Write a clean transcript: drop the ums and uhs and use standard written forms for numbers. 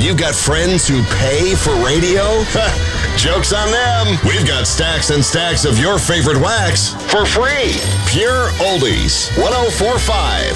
You got friends who pay for radio? Joke's on them. We've got stacks and stacks of your favorite wax for free. Pure Oldies 104.5